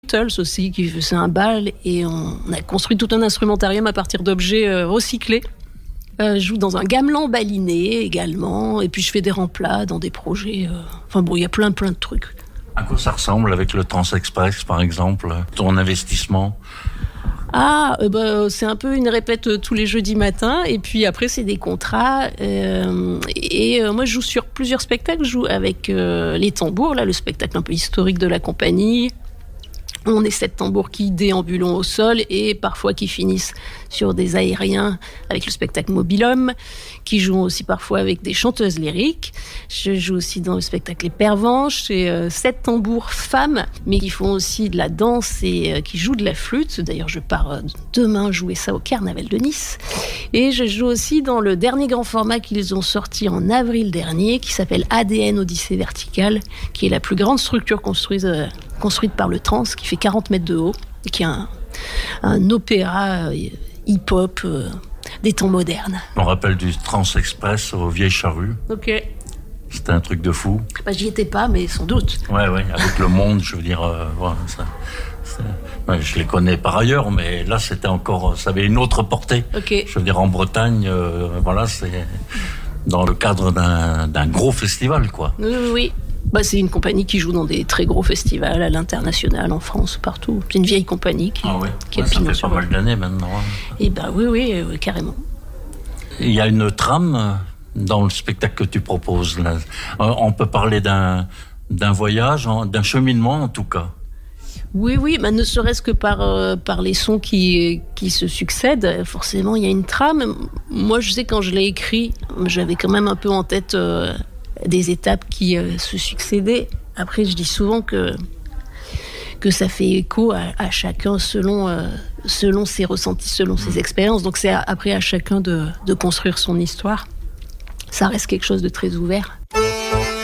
Beatles aussi, qui faisait un bal, et on a construit tout un instrumentarium à partir d'objets recyclés. Je joue dans un gamelan baliné également, et puis je fais des remplats dans des projets. Il y a plein de trucs. À quoi ça ressemble avec le Transexpress, par exemple, ton investissement ? C'est un peu une répète tous les jeudis matins, et puis après c'est des contrats. Moi je joue sur plusieurs spectacles. Je joue avec les tambours, là, le spectacle un peu historique de la compagnie. On est 7 tambours qui déambulent au sol et parfois qui finissent sur des aériens avec le spectacle Mobilhomme, qui jouent aussi parfois avec des chanteuses lyriques. Je joue aussi dans le spectacle Les Pervenches. C'est 7 tambours femmes, mais qui font aussi de la danse et qui jouent de la flûte. D'ailleurs, je pars demain jouer ça au Carnaval de Nice. Et je joue aussi dans le dernier grand format qu'ils ont sorti en avril dernier, qui s'appelle ADN Odyssée Verticale, qui est la plus grande structure construite par le Trans, qui fait 40 mètres de haut, et qui est un opéra hip-hop des temps modernes. On rappelle du Transexpress aux Vieilles Charrues. Ok. C'était un truc de fou. J'y étais pas, mais sans doute. Ouais, avec le monde, je veux dire, je les connais par ailleurs, mais là, ça avait une autre portée. Ok. Je veux dire, en Bretagne, c'est dans le cadre d'un gros festival, quoi. Oui. C'est une compagnie qui joue dans des très gros festivals à l'international, en France, partout. C'est une vieille compagnie qui a ça fait pas mal d'années maintenant. Et oui, carrément. Il y a une trame dans le spectacle que tu proposes, là. On peut parler d'un voyage, d'un cheminement en tout cas. Oui, ne serait-ce que par les sons qui se succèdent, forcément il y a une trame. Moi je sais, quand je l'ai écrit, j'avais quand même un peu en tête des étapes qui se succédaient. Après, je dis souvent que ça fait écho à chacun selon ses ressentis, selon ses expériences. Donc c'est après à chacun de construire son histoire. Ça reste quelque chose de très ouvert.